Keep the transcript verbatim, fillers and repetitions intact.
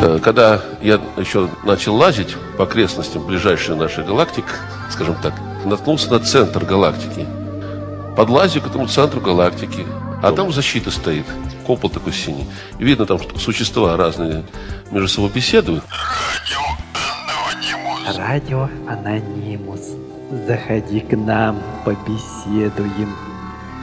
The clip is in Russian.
Когда я еще начал лазить по окрестностям ближайшей нашей галактики, скажем так, наткнулся на центр галактики. Подлазил к этому центру галактики, а там защита стоит, купол такой синий. И видно, там что существа разные между собой беседуют. Радио Анонимус. Заходи к нам, побеседуем.